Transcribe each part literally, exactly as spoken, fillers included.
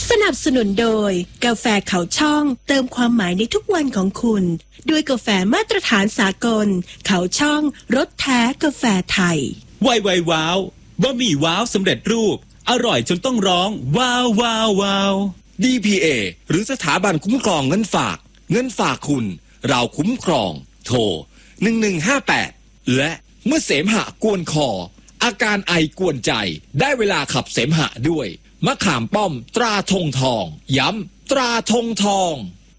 สนับสนุนโดยกาแฟเขาช่องเติมความหมายในทุกวันของคุณด้วยกาแฟมาตรฐานสากลเขาช่องรสแท้กาแฟไทยไวไวว้าวบะหมี่ว้าวสำเร็จรูปอร่อยจนต้องร้องว้าวว้าวว้าวดี พี เอ หรือสถาบันคุ้มครองเงินฝากเงินฝากคุณเราคุ้มครองโทรหนึ่งหนึ่งห้าแปดและเมื่อเสมหะกวนคออาการไอกวนใจได้เวลาขับเสมหะด้วยมะขามป้อมตราธงทองย้ำตราธงทอง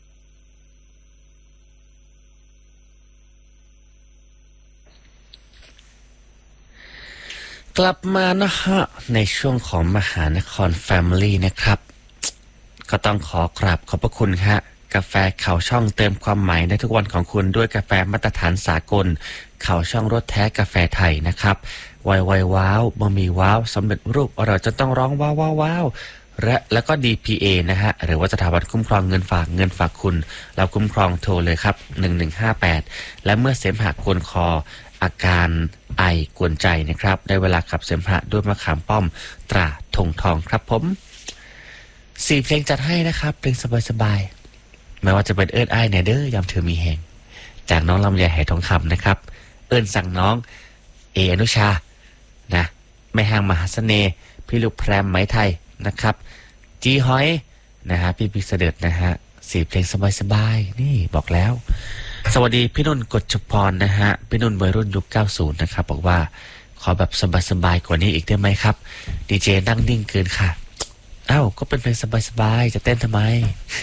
กลับมานะฮะในช่วงของมหานคร Family นะครับก็ต้องขอกราบขอบพระคุณฮะกาแฟเขาช่องเติมความหมายในทุกวันของคุณด้วยกาแฟมาตรฐานสากลเขาช่องรสแท้กาแฟไทยนะครับไวไวว้าวบะหมี่ว้าวสำเร็จรูปเราจะต้องร้องว้าวว้าวว้าวและแล้วก็ ดี พี เอ นะฮะหรือว่าสถาบันคุ้มครองเงินฝากเงินฝากคุณเราคุ้มครองโทรเลยครับหนึ่งหนึ่งห้าแปดและเมื่อเสมหะกวนคออาการไอกวนใจนะครับได้เวลาขับเสมหะด้วยมะขามป้อมตราธงทองครับผมสี่เพลงจัดให้นะครับเพลงสบายๆไม่ว่าจะเป็นเอิ้นอ้ายแหน่เด้อยามเธอมีแหงจากน้องลำไยไหทองคำนะครับเอิ้นสั่งน้องเออนุชานะแม่ห้างมหาเสน่ห์พี่ลูกแพรมไหมไทยนะครับจีฮอยนะฮะพี่พิกเสด็จนะฮะสี่เพลงสบายๆนี่บอกแล้วสวัสดีพี่นุ่นกฎชพรนะฮะพี่นุ่นวัยรุ่นยุคเก้าสิบนะครับบอกว่าขอแบบสบายๆกว่านี้อีกได้ไหมครับดีเจนั่งนิ่งเกินค่ะอ้าวก็เป็นเพลงสบายๆจะเต้นทำไม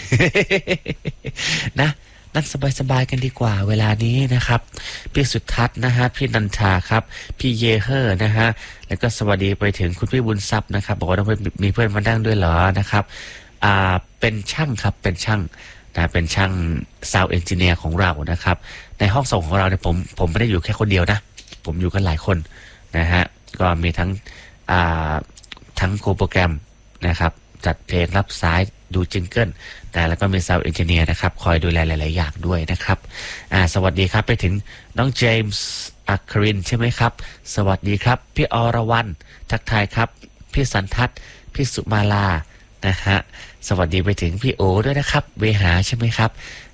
นะนั่งสบายๆกันดีกว่าเวลานี้นะครับพี่สุทัศน์นะฮะพี่นันทาครับพี่เยเฮอร์นะฮะแล้วก็สวัสดีไปถึงคุณพี่บุญทรัพย์นะครับบอกว่าต้องมีเพื่อนมานั่งด้วยเหรอนะครับอ่าเป็นช่างครับเป็นช่างนะเป็นช่างซาวด์เอนจิเนียร์ของเรานะครับในห้องส่งของเราเนี่ยผมผมไม่ได้อยู่แค่คนเดียวนะผมอยู่กันหลายคนนะฮะก็มีทั้งอ่าทั้งโคโปรแกรมนะครับจัดเพลงรับสายดูจิงเกิลแต่แล้วก็มีซาวด์เอนจิเนียร์นะครับคอยดูแลหลายๆอย่างด้วยนะครับอ่าสวัสดีครับไปถึงน้องเจมส์อัครินใช่ไหมครับสวัสดีครับพี่อรวรรณทักทายครับพี่สันทัศน์พี่สุมาลานะฮะสวัสดีไปถึงพี่โอด้วยนะครับเวหาใช่ไหมครับ